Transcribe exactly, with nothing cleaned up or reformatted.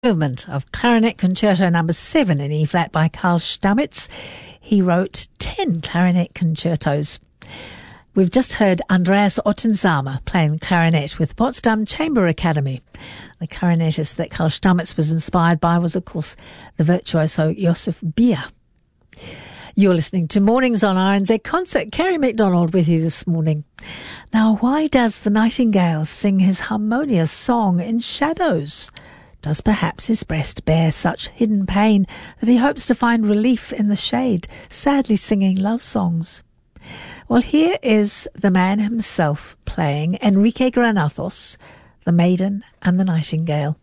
movement of Clarinet Concerto number seven in E-flat by Carl Stamitz. He wrote ten clarinet concertos. We've just heard Andreas Ottensama playing clarinet with Potsdam Chamber Academy. The clarinetist that Carl Stamitz was inspired by was, of course, the virtuoso Josef Bier. You're listening to Mornings on R N Z Concert. Kerry MacDonald with you this morning. Now, why does the nightingale sing his harmonious song in shadows? Does perhaps his breast bear such hidden pain that he hopes to find relief in the shade, sadly singing love songs? Well, here is the man himself playing Enrique Granados, The Maiden and the Nightingale.